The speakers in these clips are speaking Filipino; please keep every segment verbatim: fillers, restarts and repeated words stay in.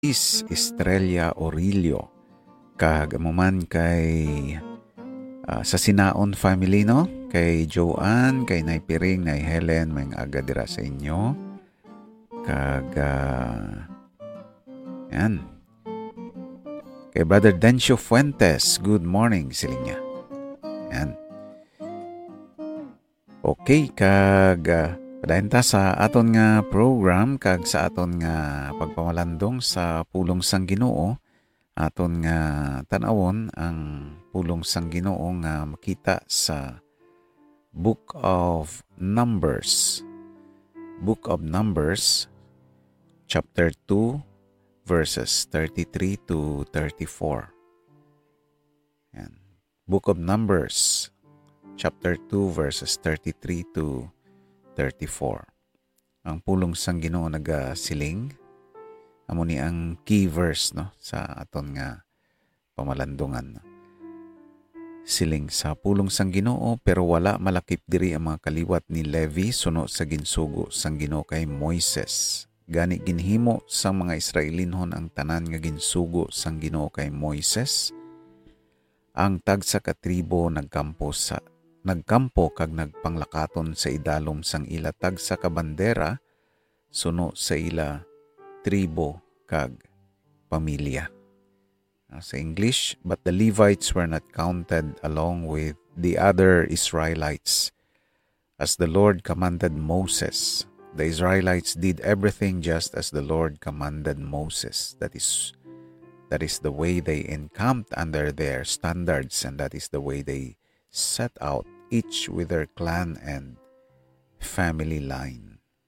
is Estrella Orillo. Kag amuman kay uh, sa Sinaon family, no? Kay Joanne, kay Nay Piring, Nay Helen, may aga dira sa inyo. Kag uh, yan. Kay Brother Dencio Fuentes, good morning siling niya. Yan. Okay, kag uh, padayon ta sa aton nga program kag sa aton nga pagpamalandong sa pulong sang Ginoo. Aton nga tan-awon ang pulong sang Ginoo nga makita sa Book of Numbers. Book of Numbers chapter two verses thirty-three to thirty-four. Yan. Book of Numbers chapter two verses thirty-three to thirty-four. Ang pulong sang Ginoo nagasiling amo ni ang key verse, no, sa aton nga pamalandungan. Siling sa pulong sang Ginoo, pero wala malakip diri ang mga kaliwat ni Levi suno sa ginsugo sang Ginoo kay Moises. Gani ginhimo sang mga Israelinhon ang tanan nga ginsugo sang Ginoo kay Moises. Ang tagsa ka tribo nagkampo sa nagkampo kag nagpanglakaton sa idalom sang ila tagsa ka bandera suno sa ila tribo kag pamilya. Uh, sa English, but the Levites were not counted along with the other Israelites, as the Lord commanded Moses. The Israelites did everything just as the Lord commanded Moses. That is, that is the way they encamped under their standards, and that is the way they set out, each with their clan and family line.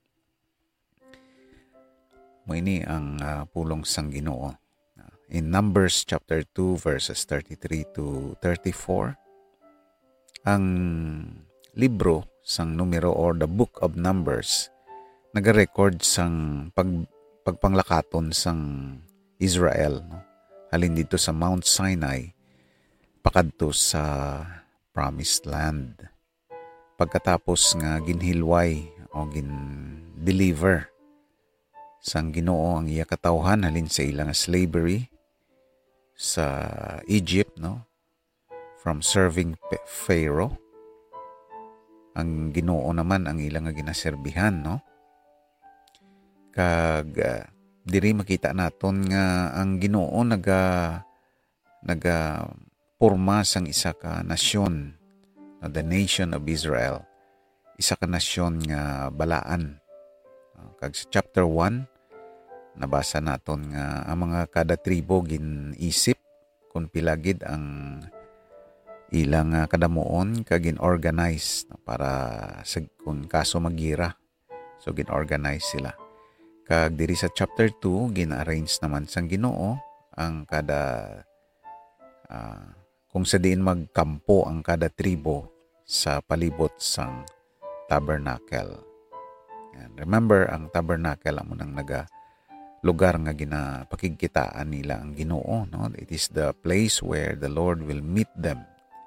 Moini ang uh, pulong sang Ginoo. In Numbers chapter two verses thirty-three to thirty-four, ang libro sang numero or the Book of Numbers nagarecord sang pag, pagpanglakaton sang Israel, no? Halin dito sa Mount Sinai pakadto sa Promised Land. Pagkatapos nga ginhilway o gin-deliver sang Ginoo ang iya katawhan halin sa ilang slavery sa Egypt, no, from serving Pharaoh. Ang Ginoo naman ang ilang nga ginaserbihan, no, kag uh, diri makita naton nga ang Ginoo naga naga porma sang isa ka nasyon, no, the nation of Israel, isa ka nasyon nga balaan. Kag sa chapter one nabasa naton nga ang mga kada tribo gin-isip kung pilagid ang ilang uh, kadamuon kag gin-organize, no, para sa kung kaso magira. So gin-organize sila. Kag diri sa chapter two gin-arrange naman sang Ginoo ang kada uh, kung sa diin magkampo ang kada tribo sa palibot sang tabernacle. And remember, ang tabernacle amo nang naga lugar nga ginapakigkitaan nila ang Ginoo, no? It is the place where the Lord will meet them.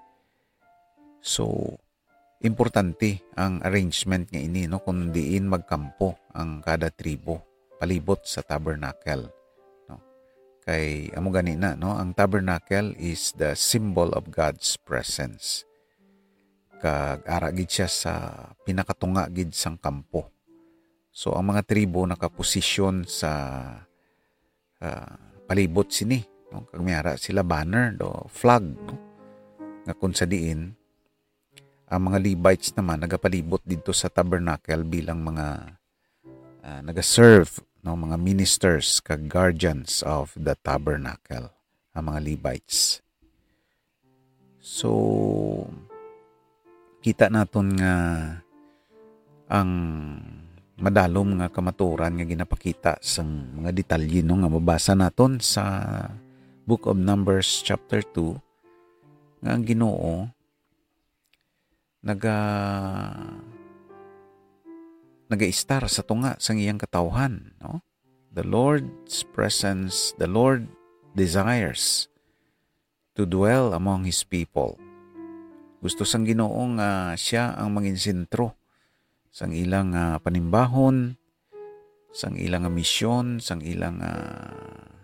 So, importante ang arrangement nga ini, no, kung diin magkampo ang kada tribo palibot sa tabernacle, no? Kay amo gani na, no, ang tabernacle is the symbol of God's presence. Kag ara gid siya sa pinakatunga gid sang kampo. So, ang mga tribo nakaposisyon sa uh, palibot sini, no? Kag mayara sila banner, do, flag, no? Nga kung sa diin, ang mga Levites naman nagapalibot dito sa tabernacle bilang mga uh, naga-serve, no? Mga ministers kag guardians of the tabernacle, ang mga Levites. So, kita naton nga ang madalom nga kamaturan nga ginapakita sa mga detalye, no, nga mabasa naton sa Book of Numbers chapter two nga ang Ginoo naga naga-istar sa tunga sang iyang katawhan, no? The Lord's presence, the Lord desires to dwell among His people. Gusto sang Ginoo nga siya ang manginsentro sang ilang uh, panimbahon, sang ilang nga misyon, sang ilang uh,